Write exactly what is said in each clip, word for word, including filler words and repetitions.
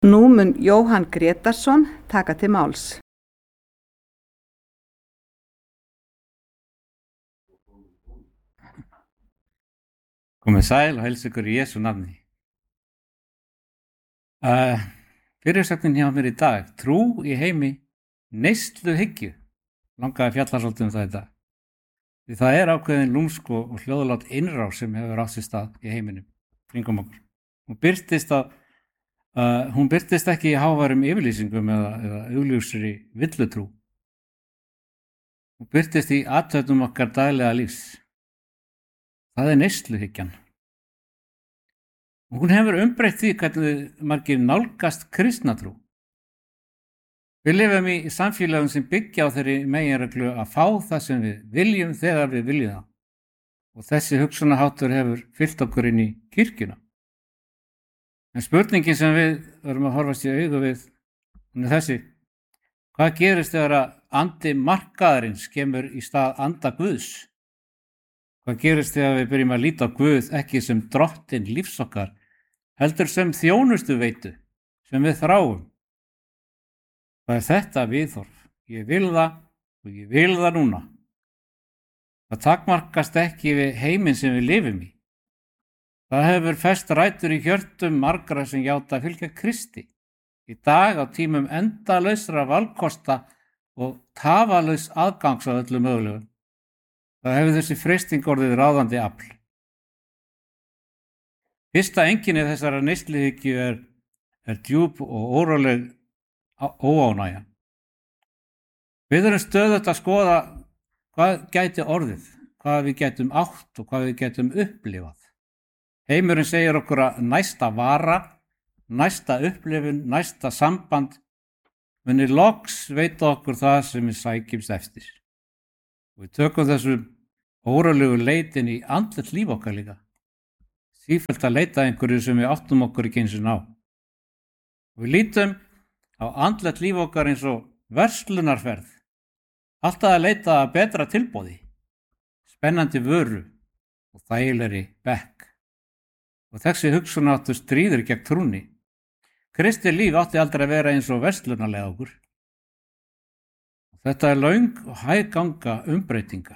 Nú mun Jóhann Grétarsson taka til máls. Komið sæl og heilsa ykkur í Jesú nafni. Uh, Fyrirsögnin hjá mér í dag, trú í heimi neysluhyggju, langaði að fjalla svolítið um það í dag. Því það er ákveðin lúmsk og hljóðlát innrás sem hefur átt sér stað í heiminum, kringum okkur. Hún birtist, að, uh, hún birtist ekki í háværum yfirlýsingum eða, eða augljósri villutrú. Hún birtist í athöfnum okkar daglega lífs. Það er neysluhyggjan. Hún hefur umbreytt því hvernig margir nálgast kristna trú. Við lifum í samfélagum sem byggja á þeirri meginreglu að fá það sem við viljum þegar við viljum það. Og þessi hugsunarháttur hefur fyllt okkur inn í kirkjuna. En spurningin sem við verðum að horfast í augu við, hún er þessi: hvað gerist þegar að andi markaðarins kemur í stað anda Guðs? Hvað gerist þegar við byrjum að líta á Guð ekki sem drottinn lífs okkar, heldur sem þjónustu veitu, sem við þráum? Það er þetta viðhorf. Ég vil það og ég vil það núna. Það takmarkast ekki við heiminn sem við lifum í. Það hefur fest rætur í hjörtum margra sem játa að fylgja Kristi. Í dag á tímum endalausra valkosta og tafalaus aðgangs á öllu mögulegum. Það hefur þessi freisting orðið ráðandi afl. Fyrsta einkenni þessara neysluhyggju er, er djúp og óróleg óánægja. Við erum stöðugt að skoða hvað gæti orðið, hvað við gætum átt og hvað við gætum upplifað. Heimurinn segir okkur að næsta vara, næsta upplifun, næsta samband muni loks veita okkur það sem við sækjumst eftir. Og við tökum þessu órólegu leitin í andlegt líf okkar líka. Sífellt að leita einhverju sem við áttum okkur ekki eins og ná. Og við lítum á andlegt líf okkar eins og verslunarferð. Alltaf að leita að betra tilboði, spennandi vöru og þægilegri bekk. Og þessi hugsunarháttur stríður gegn trúnni. Kristið líf átti aldrei að vera eins og verslunarlega okkur. Þetta er löng og hæg ganga umbreytingar.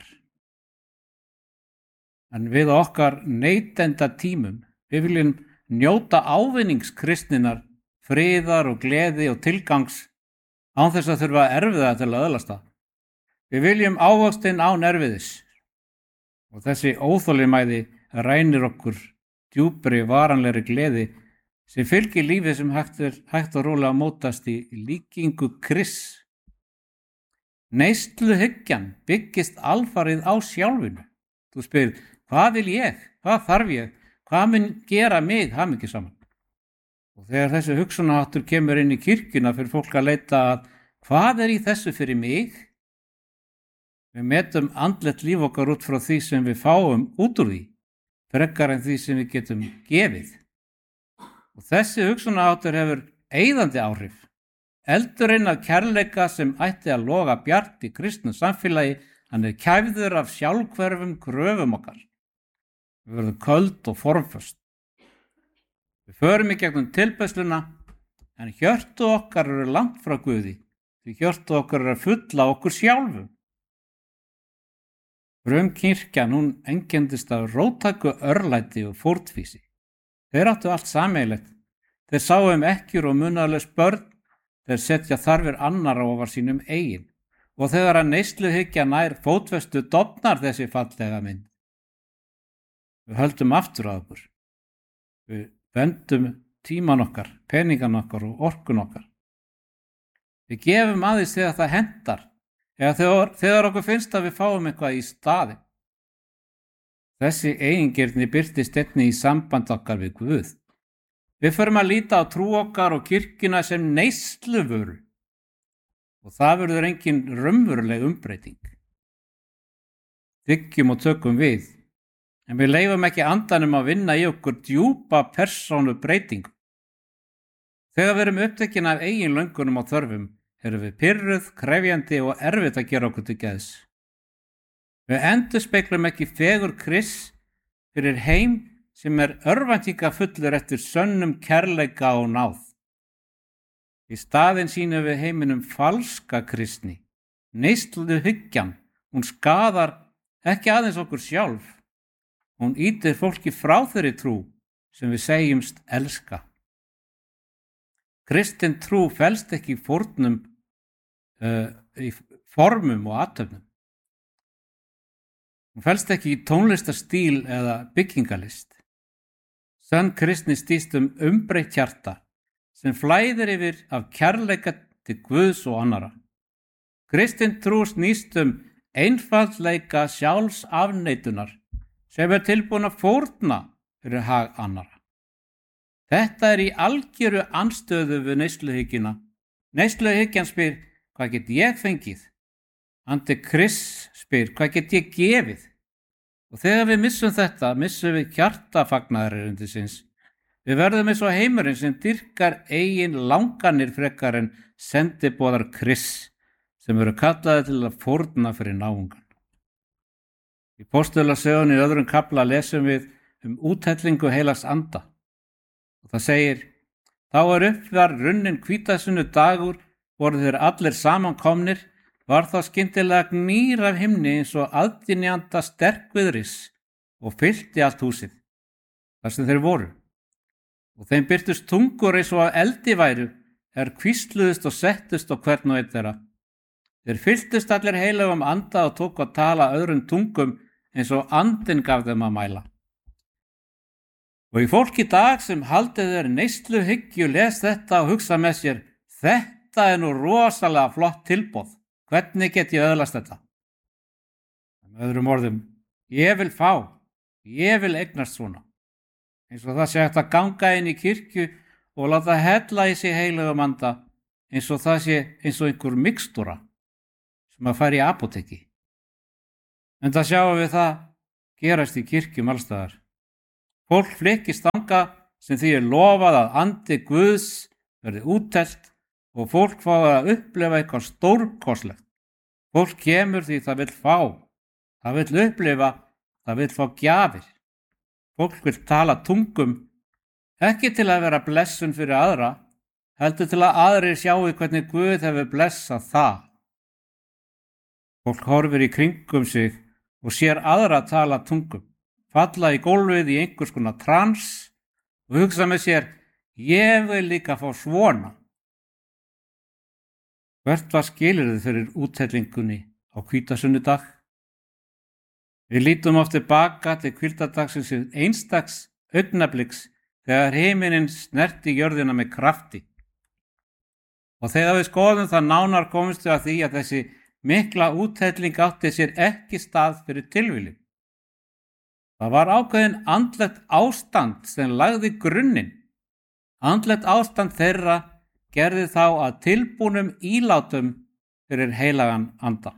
En við okkar neytenda tímum, við viljum njóta ávinningskristninnar, friðar og gleði og tilgangs án þess að þurfa erfiða til að öðlast það. Við viljum ávöxtinn án erfiðis. Og þessi óþolinmæði rænir okkur djúpri varanlegri gleði sem fylgir lífið sem hægt, er, hægt og rólega mótast í líkingu Krists. Neysluhyggjan byggist alfarið á sjálfinu. Þú spyrir, hvað vil ég? Hvað þarf ég? Hvað mun gera mig hamingjusaman? Og þegar þessi hugsunarháttur kemur inn í kirkjuna fyrir fólk að leita að hvað er í þessu fyrir mig? Við metum andlegt líf okkar út frá því sem við fáum út úr því, frekar en því sem við getum gefið. Og þessi hugsunarháttur hefur eyðandi áhrif. Eldurinn af kærleika sem ætti að loga bjart í kristnu samfélagi, hann er kæfður af sjálfhverfum kröfum okkar. Við verðum köld og formföst. Við förum í gegnum tilbeiðsluna, en hjörtu okkar eru langt frá Guði, því hjörtu okkar eru að fulla okkur sjálfum. Frumkirkjan, hún einkendist af róttæku örlæti og fórnfýsi. Þeir áttu allt sameiginlegt. Þeir sáu um ekkjur og munaðarlaus börn, þeir setja þarfir annarra ofar sínum eigin. Og þegar að neysluhyggja nær fótfestu dofnar þessi fallega mynd. Við höldum aftur að okkur. Við vendum tíman okkar, peningan okkar og orkun okkar. Við gefum aðeins þegar það hentar, eða þegar, þegar okkur finnst að við fáum eitthvað í staði. Þessi eigingirni birtist einnig í samband okkar við Guð. Við förum að líta á trú okkar og kirkjuna sem neysluvöru. Og það verður engin raunveruleg umbreyting. Þiggjum og tökum við, en við leifum ekki andanum að vinna í okkur djúpa persónu breytingu. Þegar við erum upptekin af eigin löngunum og þörfum, erum við pirruð, krefjandi og erfitt að gera okkur til geðs. Við endurspeglum ekki fegur Krists fyrir heim sem er örvæntingafullur eftir sönnum kærleika og náð. Í staðinn sýnum við heiminum falska kristni. Neysluhyggjan, hún skaðar ekki aðeins okkur sjálf. Hún ýtir fólki frá þeirri trú sem við segjumst elska. Kristin trú felst ekki í fórnum, uh, í formum og athöfnum. Hún felst ekki í tónlistarstíl eða byggingalist. Sönn kristni snýst um umbreytt hjarta sem flæðir yfir af kærleika til Guðs og annara. Kristin trú snýst um einfaldleika sjálfsafneitunar sem er tilbúin að fórna fyrir hag annara. Þetta er í algjöru andstöðu við neysluhyggjuna. Neysluhyggjan spyr, hvað get ég fengið? Antikrist spyr, hvað get ég gefið? Og þegar við missum þetta, missum við hjartafagnaðarerindisins. Við verðum eins og heimurinn sem dyrkar eigin langanir frekar en sendiboðar Krists sem eru kallaði til að fórna fyrir náungan. Í Póstulasögunni í öðrum kafla lesum við um úthellingu heilags anda. Og það segir, þá er upp var runnin hvítasunnu dagur, voru þeir allir samankomnir, var þá skyndilega gnýr af himni eins og aðdynjanda sterkviðris og fyllti allt húsið, þar sem þeir voru. Og þeim birtust tungur eins og að eldi væru, er hvísluðust og settust á hvern og einn þeirra. Þeir fylltust allir heilagum anda og tóku að tala öðrum tungum eins og andinn gaf þeim að mæla. Og í fólk í dag sem haldið er neysluhyggju les þetta og hugsa með sér, þetta er nú rosalega flott tilboð. Hvernig get ég öðlast þetta? Með öðrum orðum, ég vil fá, ég vil eignast svona. Eins og það sé hægt að ganga inn í kirkju og láta hella í sig heilagum anda, eins og það sé eins og einhver mikstúra sem að fara í apóteki. En það sjáum við það gerast í kirkjum allstaðar. Fólk flykkist þangað sem því er lofað að andi Guðs verði úttelt og fólk fái að upplifa eitthvað stórkostlegt. Fólk kemur því það vill fá, það vill upplifa, það vill fá gjafir. Fólk vill tala tungum, ekki til að vera blessun fyrir aðra, heldur til að aðrir sjáu hvernig Guð hefur blessað það. Fólk horfir í kringum sig og sér aðra tala tungum, falla í gólfið í einhvers konar trans og hugsa með sér, ég vil líka fá svona. Hvert var skilyrðið fyrir úthellingunni á hvítasunnudag? Við lítum oft tilbaka til hvíldadagsins einstaks augnabliks þegar himinninn snerti jörðina með krafti. Og þegar við skoðum það nánar komumst við að því að þessi mikla úthelling átti sér ekki stað fyrir tilviljun. Það var ákveðin andlegt ástand sem lagði grunninn. Andlegt ástand þeirra gerði þá að tilbúnum ílátum fyrir heilagan anda.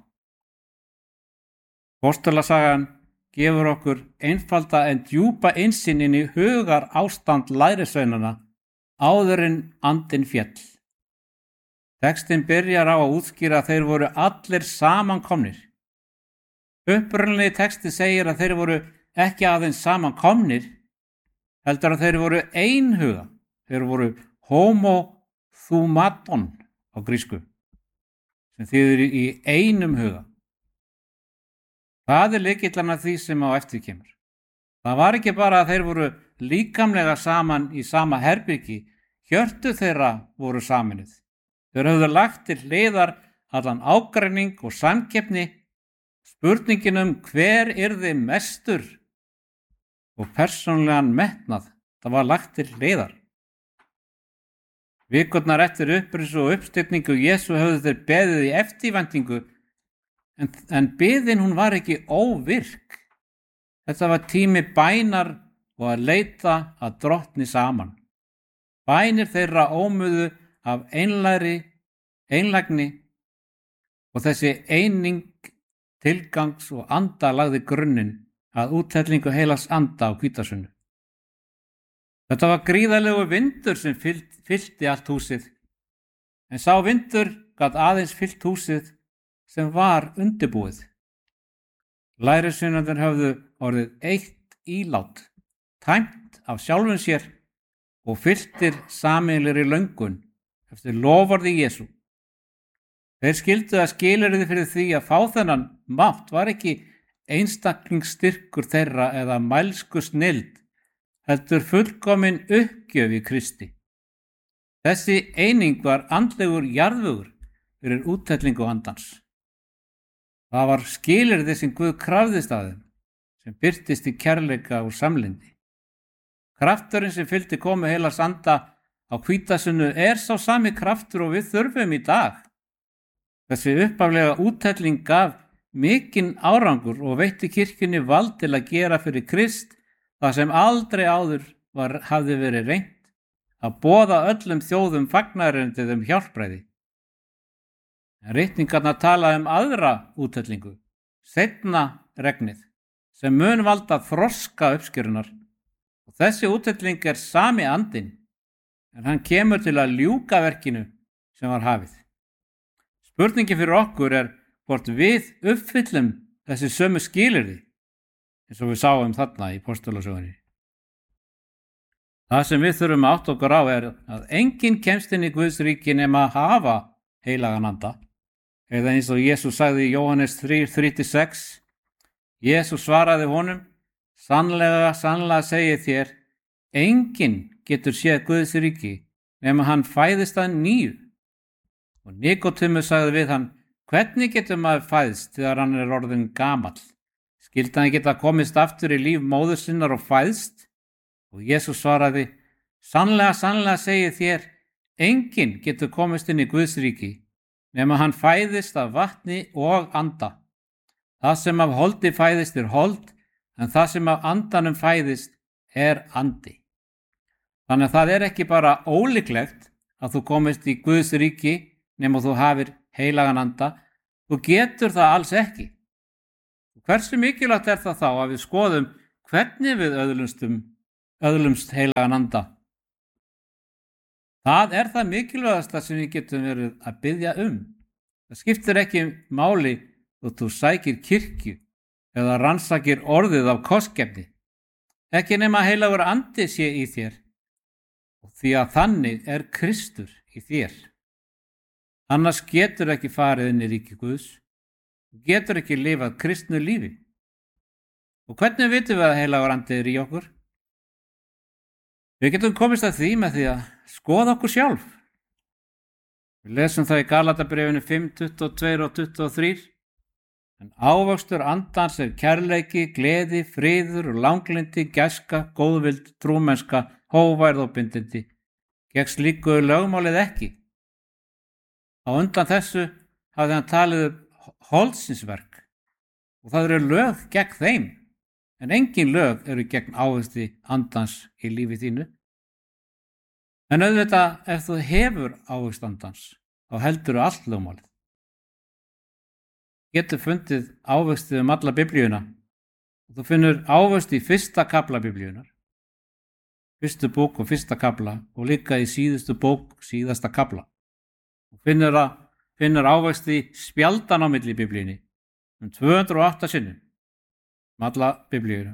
Póstulasagan gefur okkur einfalda en djúpa innsýn inn í hugar ástand lærisveinana áður en andinn féll. Textinn byrjar á að útskýra að þeir voru allir samankomnir. Upprunalegi texti segir að þeir voru ekki aðeins samankomnir, heldur að þeir voru einhuga. Þeir voru homothumaton á grísku, sem þýðir í einum huga. Það er lykillan að því sem á eftir kemur. Það var ekki bara að þeir voru líkamlega saman í sama herbyggi, hjörtu þeirra voru saminuð. Þeir höfðu lagt til hliðar allan ágreining og samkeppni, spurningin um hver yrði mestur og persónulegan metnað, það var lagt til hliðar. Vikurnar eftir upprisu og uppstilningu Jesú höfðu þeir beðið í eftirvæntingu, en, en biðin hún var ekki óvirk. Þetta var tími bænar og að leita að drottni saman. Bænir þeirra ómuðu af einlæri, einlægni og þessi eining tilgangs og anda lagði grunninn að úthellingu heilags anda á hvítasunnu. Þetta var gríðarlegu vindur sem fyllt, fyllti allt húsið, en sá vindur gat aðeins fyllt húsið sem var undirbúið. Lærisveinarnir höfðu orðið eitt ílát, tæmt af sjálfum sér og fylltir sameiginlegri löngun eftir loforði Jesú. Þeir skildu að skilyrði fyrir því að fá þennan mátt var ekki einstaklingsstyrkur þeirra eða mælsku snilld, heldur fullkomin uppgjöf í Kristi. Þessi eining var andlegur jarðvegur fyrir úttellingu andans. Það var skilyrði sem Guð krafðist af þeim, sem birtist í kærleika og samlyndi. Krafturinn sem fylgdi komu heilags anda á hvítasunnu er sá sami kraftur og við þurfum í dag. Þessi upphaflega úttelling gaf mikinn árangur og veitti kirkjunni vald til að gera fyrir Krist það sem aldrei áður var, hafði verið reynt, að boða öllum þjóðum fagnaðarerindið um hjálpræði. En ritningarnar tala um aðra úttellingu, seinna regnið, sem mun valda þroska uppskerunar. Og þessi úttelling er sami andinn, en hann kemur til að ljúka verkinu sem var hafið. Spurningin fyrir okkur er hvort við uppfyllum þessi sömu skilyrði, eins og við sáum þarna í Postulasögunni. Það sem við þurfum að átta okkur á er að enginn kemst inn í Guðs ríki nema að hafa heilagan anda. Eða eins og Jesús sagði í Jóhannes þrjú þrjú til sex. Jesús svaraði honum: Sannlega, sannlega segi ég þér, enginn getur séð Guðs ríki nema hann fæðist að nýju. Og Nikódemus sagði við hann: Hvernig getur maður fæðst þegar hann er orðinn gamall? Skyldi hann geta komist aftur í líf móður sinnar og fæðst? Og Jesús svaraði: Sannlega, sannlega segi ég þér, enginn getur komist inn í Guðs ríki nema hann fæðist af vatni og anda. Það sem af holdi fæðist er hold, en það sem af andanum fæðist er andi. Þannig að það er ekki bara ólíklegt að þú komist í Guðs ríki nema þú hafir heilagan anda, þú getur það alls ekki. Hversu mikilvægt er það þá að við skoðum hvernig við öðlumstum, öðlumst heilagan anda? Það er það mikilvægasta sem við getum verið að biðja um. Það skiptir ekki máli þótt þú sækir kirkju eða rannsakir orðið af kostgefni. Ekki nema heilagur andi sé í þér, og því að þannig er Kristur í þér. Annars getur ekki farið inn í ríki Guðs, og getur ekki lifað kristnu lífi. Og hvernig vitum við að heilagur andi er í okkur? Við getum komist að því með því að skoða okkur sjálf. Við lesum það í Galatabréfinu fimm tuttugu og tvö og tuttugu og þrjú. En ávöxtur andans er kærleiki, gleði, friður og langlindi, gæska, góðvild, trúmennska, hógværð og bindindi. Gegn slíku er lögmálið ekki. Á undan þessu hafði hann talið upp holdsins-verk, og það eru lög gegn þeim, en engin lög eru gegn ávexti andans í lífi þínu. En auðvitað, ef þú hefur ávöxt andans, þá heldur þú allt lögmálið. Getur fundið ávextið um alla biblíuna, og þú finnur ávöxt í fyrsta kafla biblíunar, fyrstu bók og fyrsta kafla, og líka í síðustu bók, síðasta kafla. Og finnur, að, finnur ávexti í spjaldan á milli biblíunni, um tvö hundruð og átta sinnum, um alla biblíuna.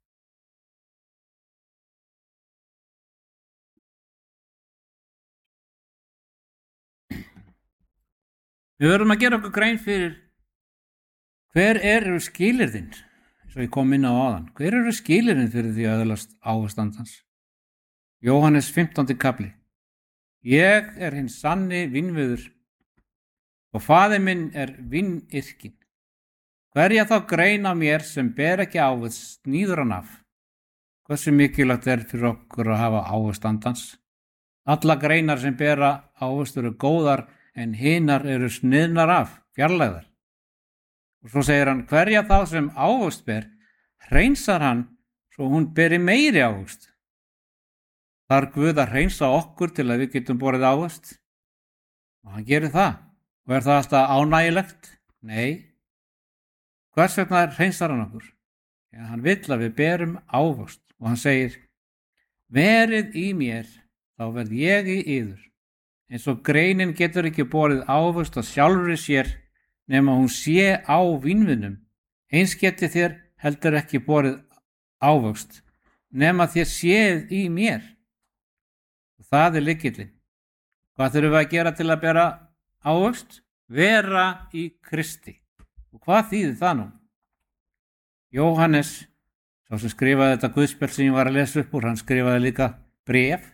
Við verðum að gera okkur grein fyrir hver eru skilyrðin, eins og ég kom inn á áðan. Hver eru skilyrðin fyrir því að öðlast ávöxt andans? Jóhannes fimmtándi kafli. Ég er hinn sanni vínviður og faðir minn er vínyrkinn. Hverja þá grein á mér sem ber ekki ávöxt sníður hann af. Hversu mikilvægt er fyrir okkur að hafa ávöxt andans? Alla greinar sem bera ávöxt eru góðar, en hinar eru sniðnar af, fjarlægðar. Og svo segir hann, hverja þá sem ávöxt ber, hreinsar hann svo hún beri meiri ávöxt. Þar Guð að hreinsa okkur til að við getum borið ávöxt. Og hann gerir það. Og er það alltaf ánægilegt? Nei. Hvers vegna hreinsar hann okkur? Ja, hann vill að við berum ávöxt. Og hann segir, verið í mér, þá verð ég í yður. Eins og greinin getur ekki borið ávöxt að sjálfri sér nema hún sé á vínviðnum. Eins geti þér heldur ekki borið ávöxt nema þér séð í mér. Og það er lykillinn. Hvað þurfum við að gera til að bera ávöxt? Vera í Kristi. Og hvað þýðir það nú? Jóhannes, sá sem skrifaði þetta guðspjall sem ég var að lesa upp úr, hann skrifaði líka bréf.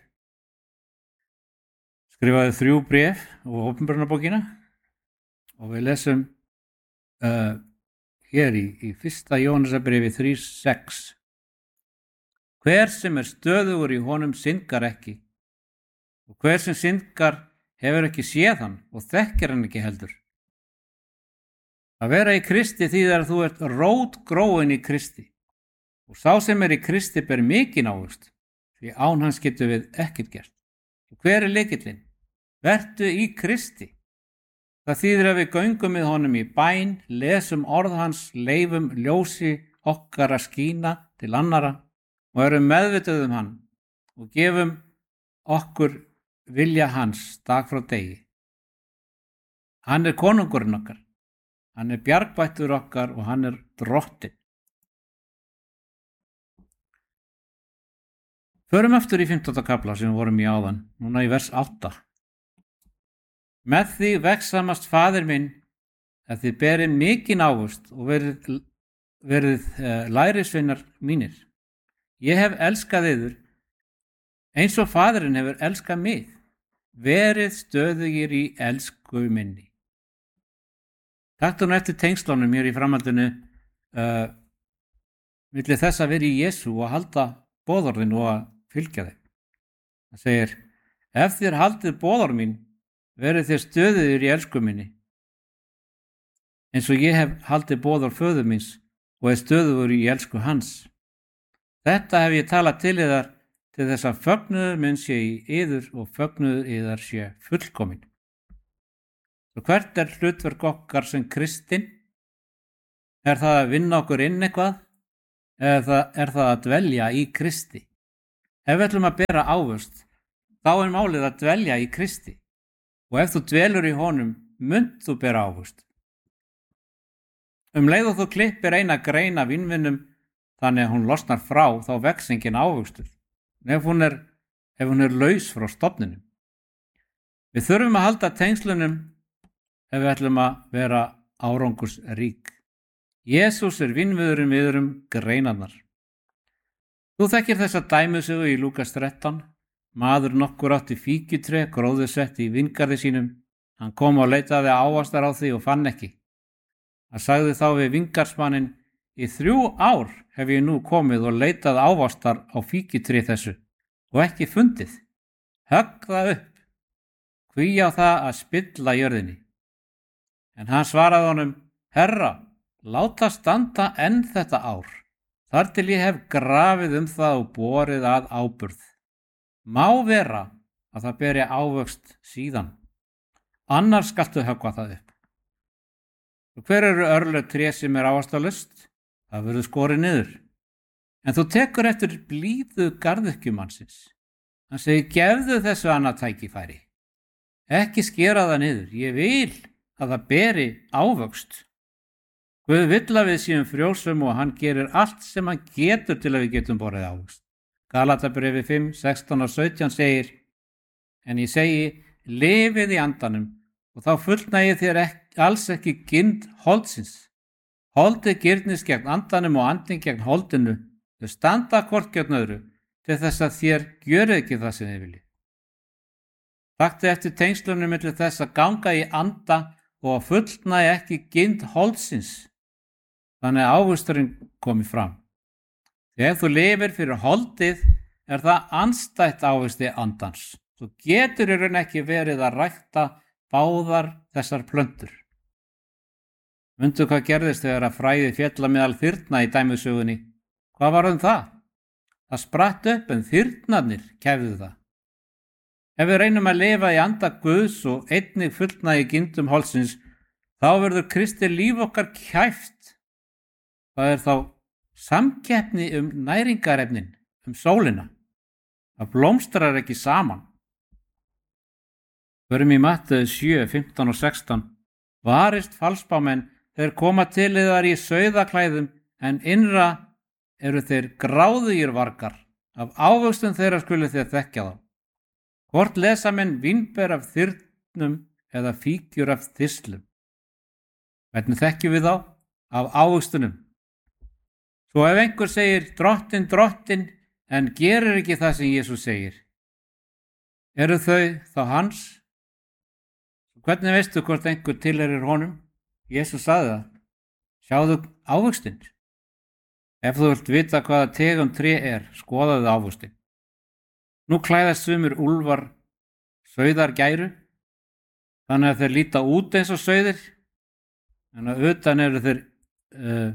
Skrifaði þrjú bréf og Opinberunarbókina og við lesum uh, hér í, í fyrsta Jóhannesarbréfi þrjú sex. Hver sem er stöðugur í honum syndgar ekki og hver sem syndgar hefur ekki séð hann og þekkir hann ekki heldur. Að vera í Kristi þýðir að þú ert rótgróin í Kristi og sá sem er í Kristi ber mikinn ávöxt því án hans getur við ekkert gert. Og hver er lykillinn? Vertu í Kristi. Það þýðir að við göngum með honum í bæn, lesum orð hans, leifum ljósi okkar að skína til annara og erum meðvituð um hann og gefum okkur vilja hans dag frá degi. Hann er konungurinn okkar, hann er bjargbættur okkar og hann er drottinn. Förum aftur í fimmtánda kafla sem við vorum í áðan, núna í vers átta. Með því vegsamast faðir minn að þið berið mikinn ávöxt og verið, verið uh, lærisveinar mínir. Ég hef elskað yður eins og faðirinn hefur elskað mig. Verið stöðugir í elsku minni. Taktu nú eftir tengslunum hér í framhaldinu uh, milli þess að vera í Jesú og halda boðorðin og að fylgja þeim. Það segir, ef þér haldið boðorð mín, verið þér stöðugir í elsku minni. Eins og ég hef haldið boðorð föður míns og er stöðugur í elsku hans. Þetta hef ég talað til yðar til þess að fögnuður minn sé í yður og fögnuður yðar sé fullkomin. Og hvert er hlutverk okkar sem kristinn? Er það að vinna okkur inn eitthvað? Eða er það að dvelja í Kristi? Ef við ætlum að bera ávöxt, þá er málið að dvelja í Kristi. Og ef þú dvelur í honum, munt þú bera ávöxt. Um leið og þú klippir eina grein af vínvinnum, þannig að hún losnar frá, þá vex enginn ávöxtur. Ef hún er, ef hún er laus frá stofninum. Við þurfum að halda tengslunum ef við ætlum að vera árangursrík. Jesús er vínviðurinn við erum greinarnar. Þú þekkir þessa dæmisögu í Lúkas þrettán. Maður nokkur átti fíkjutré gróðursett í vingarði sínum. Hann kom og leitaði ávastar á því og fann ekki. Hann sagði þá við vingarsmanninn, í þrjú ár hef ég nú komið og leitað ávastar á fíkjutré þessu og ekki fundið. Högg það upp. Hví á það að spilla jörðinni. En hann svaraði honum, Herra, láta standa enn þetta ár, þar til ég hef grafið um það og borið að áburð. Má vera að það beri ávöxt síðan, annars skaltu höggva það upp. Og hver eru örlög tré sem er ávastalust? Það verður skorið niður. En þú tekur eftir blíðu garðyrkjumannsins. Hann segir, gefðu þessu annað tækifæri. Ekki skera það niður, ég vil að það beri ávöxt. Guð vill að við séum frjósum og hann gerir allt sem hann getur til að við getum borið ávöxt. Galatabréfi fimm, sextán og sautján segir, en ég segi, lifið í andanum og þá fullnægir þér ekki, alls ekki girnd holdsins. Holdið girnist gegn andanum og andin gegn holdinu. Þau standa hvort gegn öðru til þess að þér gjörið ekki það sem þið viljið. Taktu eftir tengslunum milli þess að ganga í anda og að fullnægja ekki girnd holdsins. Þannig að ávöxturinn komi fram. Þegar þú lifir fyrir holdið er það andstætt ávexti andans. Þú getur í raun ekki verið að rækta báðar þessar plöntur. Mundu hvað gerðist þegar að fræði félla meðal þyrna í dæmisögunni? Hvað var um það? Það spratt upp en þyrnarnir kæfðu það. Ef við reynum að lifa í anda Guðs og einnig fullnægja gindum holdsins, þá verður Kristi líf okkar kæft. Það er þá samkeppni um næringarefnin, um sólina. Það blómstrar ekki saman. Förum í Matteus sjö, fimmtán og sextán. Varist falsbámenn, þeir koma til yðar í sauðaklæðum, en innra eru þeir gráðugir vargar. Af ávöxtum þeirra skulu þeir þekkja þá. Hvort lesa menn vínber af þyrnum eða fíkjur af þislum? Hvernig þekkjum við þá? Af ávöxtunum. Svo ef einhver segir drottin, drottin, en gerir ekki það sem Jesús segir, eru þau þá hans? Hvernig veistu hvort einhver tilheyrir honum? Jesús sagði það. Sjáðu ávöxtin. Ef þú vilt vita hvaða tegund tré er, skoðaðu ávöxtin. Nú klæðast sumir úlfar sauðar gæru, þannig að þeir líta út eins og sauðir, en að utan eru þeir uh,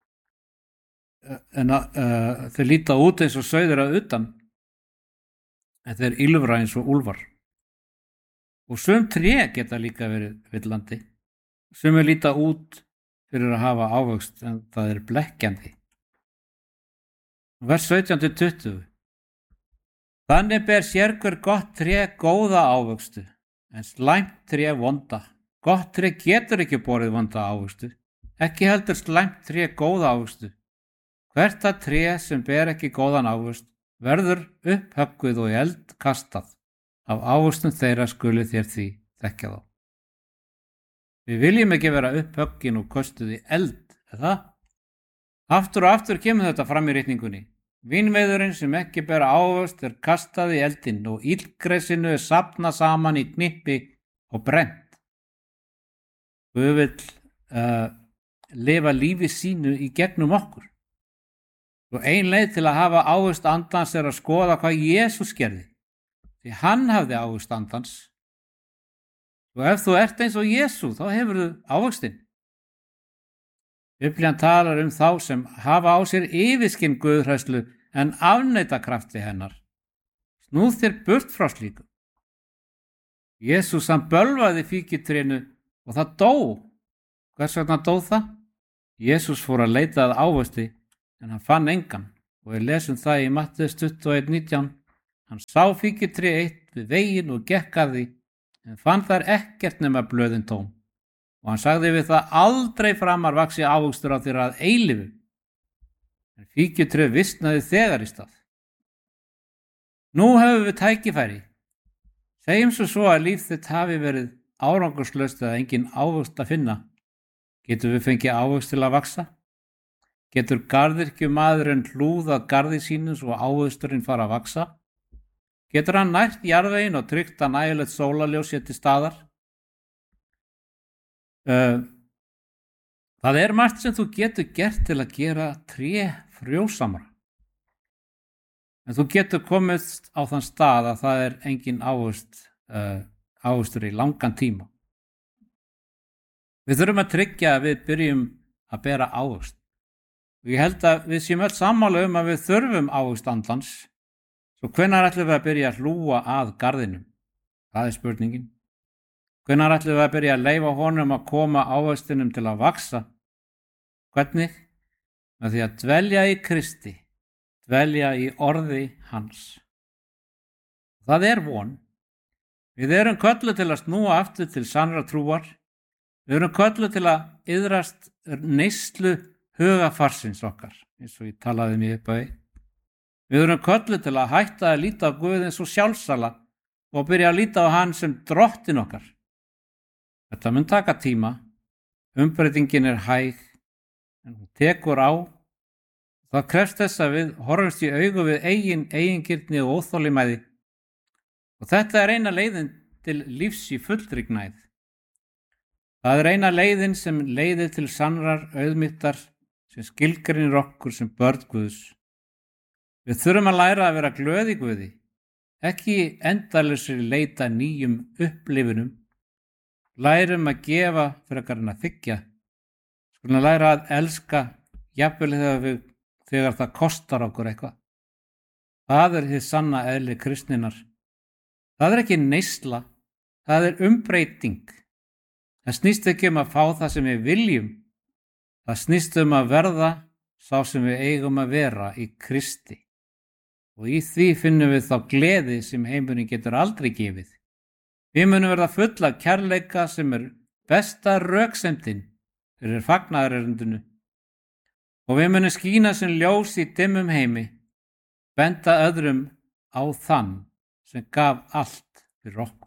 en að uh, þeir líta út eins og sauðir að utan, en þeir ýlfra eins og úlfar. Og sum tré geta líka verið villandi, sumir líta út fyrir að hafa ávöxt, en það er blekkjandi. Vers sautján til tuttugu. Þannig ber sérhver gott tré góða ávöxtu, en slæmt tré vonda. Gott tré getur ekki borið vonda ávöxtu, ekki heldur slæmt tré góða ávöxtu. Hvert að tré sem ber ekki góðan ávöxt verður upphöggvið og í eld kastað. Af ávöxtum þeirra skuli þér því þekkja þá. Við viljum ekki vera upphöggin og köstuð í eld, eða? Aftur og aftur kemur þetta fram í ritningunni. Vínveiðurinn sem ekki ber ávöxt er kastað í eldinn og illgresinu er safnað saman í knippi og brennt. Guð vill uh, lifa lífi sínu í gegnum okkur. Og ein leið til að hafa ávöxt andans er að skoða hvað Jesús gerði. Því hann hafði ávöxt andans. Og ef þú ert eins og Jesú, þá hefur þú ávöxtinn. Biblían talar um þá sem hafa á sér yfirskinn guðhræðslu en afneita krafti hennar. Snúð þér burt frá slíku. Jesús hann bölvaði fíkjutrénu og það dó. Hvers vegna dó það? Jesús fór að leita að ávöxti en hann fann engan og við lesum það í Mattheus tuttugu og eitt nítján. Hann sá fíkjutré eitt við veginn og gekk að því en fann þar ekkert nema blöðin tóm. Og hann sagði við það aldrei framar vaxi ávöxtur á þér að eilífu. En fíkjutré vistnaði þegar í stað. Nú höfum við tækifæri. Segjum svo svo að líf þitt hafi verið árangurslaust eða engin ávöxt að finna. Getur við fengið ávöxt til að vaxa? Getur garðyrkjumaðurinn hlúðað garði sínu svo ávöxturinn fara að vaxa? Getur hann nært jarðveginn og tryggt að nægilegt sólarljós sé til staðar? Uh, það er margt sem þú getur gert til að gera tré frjósamara. En þú getur komist á þann stað að það er engin ávöxt, uh, ávöxtur í langan tíma. Við þurfum að tryggja að við byrjum að bera ávöxt. Og ég held að við séum öll sammála um að við þurfum ávöxt andans. Svo hvenær ætlum við að byrja að hlúa að garðinum? Það er spurningin. Hvenær ætlum við að byrja að leyfa honum að koma ávöxtinum til að vaxa? Hvernig? Með því að dvelja í Kristi, dvelja í orði hans. Það er von. Við erum kölluð til að snúa aftur til sannra trúar. Við erum kölluð til að iðrast neyslu hugafarsins okkar, eins og ég talaði mér upp á því. Við erum kölluð til að hætta að líta á Guð eins og sjálfsala og byrja að líta á hann sem drottin okkar. Þetta mun taka tíma, umbreytingin er hæg, en hún tekur á. Það krefst þess að við horfumst í augu við eigin eigingirni og óþolinmæði. Og þetta er eina leiðin til lífs í fullri gnægð. Það er eina leiðin sem leiðir til sannrar auðmýktar sem skilgreinir okkur sem börn Guðs. Við þurfum að læra að vera glöð í Guði, ekki endalausri leita nýjum upplifunum. Lærum að gefa frekar en að þiggja. Skulum læra að elska jafnvel þegar, við, þegar það kostar okkur eitthvað. Það er hið sanna eðli kristninnar. Það er ekki neysla, það er umbreyting. Það snýst ekki um að fá það sem við viljum. Það snýst um að verða sá sem við eigum að vera í Kristi. Og í því finnum við þá gleði sem heimurinn getur aldrei gefið. Við munum verða full af kærleika sem er besta röksemdin fyrir fagnaðarerindinu. Og við munum skína sem ljós í dimmum heimi, benda öðrum á þann sem gaf allt fyrir okkur.